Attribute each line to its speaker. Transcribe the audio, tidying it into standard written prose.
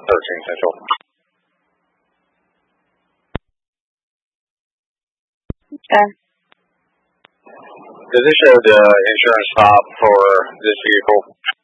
Speaker 1: 13 Central.
Speaker 2: Okay.
Speaker 1: Does it show the insurance top for this vehicle?